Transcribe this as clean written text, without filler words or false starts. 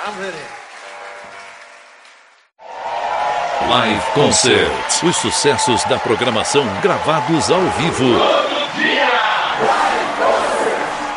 I'm ready. Live Concert. Os sucessos da programação gravados ao vivo.